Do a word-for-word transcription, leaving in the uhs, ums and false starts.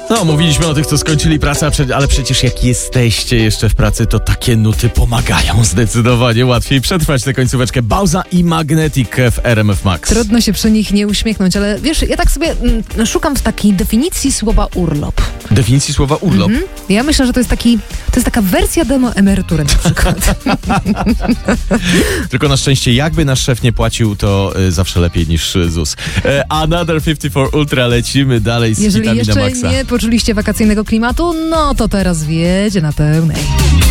No, mówiliśmy o tych, co skończyli pracę, ale przecież jak jesteście jeszcze w pracy, to takie nuty pomagają zdecydowanie łatwiej przetrwać tę końcóweczkę. Bauza i Magnetic w R M F Max. Trudno się przy nich nie uśmiechnąć, ale wiesz, ja tak sobie mm, szukam w takiej definicji słowa urlop. Definicji słowa urlop? Mhm. Ja myślę, że to jest taki, to jest taka wersja demo emerytury na przykład. Tylko na szczęście, jakby nasz szef nie płacił, to y, zawsze lepiej niż Z U S. E, Another pięćdziesiąt cztery Ultra, lecimy dalej z Jeżeli hitami na jeszcze maksa. nie poczuliście wakacyjnego klimatu, no to teraz wiedzie na pełnej.